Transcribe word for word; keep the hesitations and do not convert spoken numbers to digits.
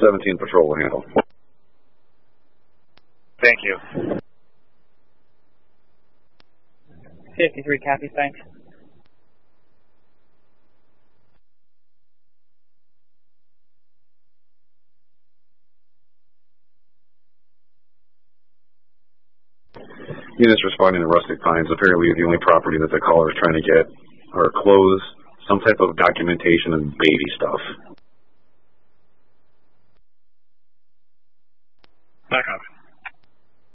seventeen patrol will handle. Thank you. fifty-three, copy, thanks. Units responding to Rustic Pines. Apparently the only property that the caller is trying to get or close some type of documentation and baby stuff.